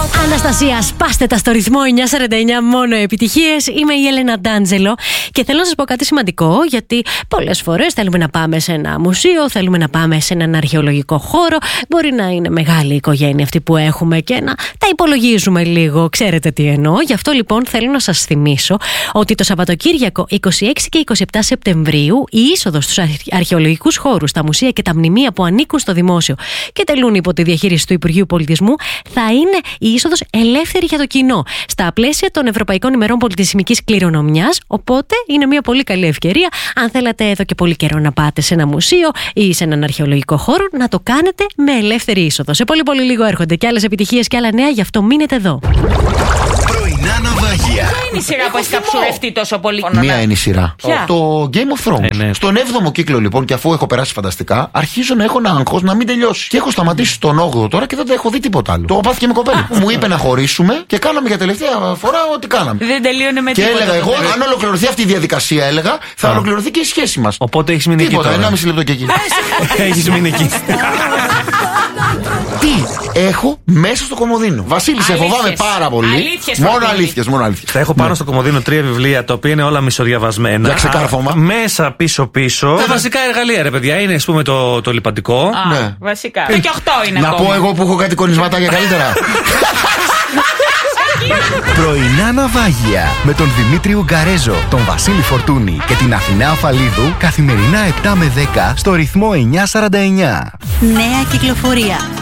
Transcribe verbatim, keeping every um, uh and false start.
Αναστασία, σπάστε τα στο ρυθμό εννιά σαράντα εννιά, μόνο επιτυχίες. Είμαι η Έλενα Ντάντζελο και θέλω να σας πω κάτι σημαντικό, γιατί πολλές φορές θέλουμε να πάμε σε ένα μουσείο, θέλουμε να πάμε σε έναν αρχαιολογικό χώρο. Μπορεί να είναι μεγάλη η οικογένεια αυτή που έχουμε και να τα υπολογίζουμε λίγο. Ξέρετε τι εννοώ. Γι' αυτό λοιπόν θέλω να σας θυμίσω ότι το Σαββατοκύριακο είκοσι έξι και είκοσι επτά Σεπτεμβρίου η είσοδος στους αρχαιολογικούς χώρους, στα μουσεία και τα μνημεία που ανήκουν στο δημόσιο και τελούν υπό τη διαχείριση του Υπουργείου Πολιτισμού θα είναι η είσοδος ελεύθερη για το κοινό, στα πλαίσια των Ευρωπαϊκών ημερών πολιτισμικής κληρονομιάς. Οπότε είναι μια πολύ καλή ευκαιρία, αν θέλατε εδώ και πολύ καιρό να πάτε σε ένα μουσείο ή σε έναν αρχαιολογικό χώρο, να το κάνετε με ελεύθερη είσοδο. Σε πολύ πολύ λίγο έρχονται και άλλες επιτυχίες και άλλα νέα, γι' αυτό μείνετε εδώ. Πρωινά ναυάγια. Ποια είναι η σειρά που έχει καψουρευτεί τόσο πολύ? Μία είναι η σειρά. Ποια? Το Game of Thrones. Ε, ναι. Στον έβδομο κύκλο λοιπόν, και αφού έχω περάσει φανταστικά, αρχίζω να έχω ένα άγχος να μην τελειώσει. Και έχω σταματήσει στον όγδοο τώρα και δεν τα έχω δει τίποτα άλλο. Το έχω πάθει και με κοπέλα. Μου είπε να χωρίσουμε και κάναμε για τελευταία φορά ό,τι κάναμε. Δεν τελείωνε με Και τίποτα. έλεγα εγώ, αν ολοκληρωθεί αυτή η διαδικασία, έλεγα, θα Α. ολοκληρωθεί και η σχέση μας. Οπότε έχεις μείνει εκεί Τίποτα, τώρα. ενάμιση λεπτό και εκεί. Έχεις μείνει εκεί. Τι έχω μέσα στο κομμωδίνο. Βασίλη, σε Αλήθειες. φοβάμαι πάρα πολύ. Αλήθειες, Μόνο Βασίλη. αλήθειες, μόνο αλήθειες. Θα έχω πάνω στο κομμωδίνο τρία βιβλία τα οποία είναι όλα μισοδιαβασμένα. Για ξεκάρφωμα. Α, Μέσα πίσω-πίσω. Τα βασικά εργαλεία, ρε παιδιά, είναι ας πούμε το, το λιπαντικό. Α, Ναι. βασικά. Το και οκτώ είναι Να ακόμα. πω εγώ που έχω κάτι κονισματάκια καλύτερα. Πρωινά ναυάγια με τον Δημήτρη Ουγκαρέζο, τον Βασίλη Φορτούνη και την Αθηνά Αφαλίδου καθημερινά επτά με δέκα στο ρυθμό εννιά σαράντα εννιά. Νέα κυκλοφορία.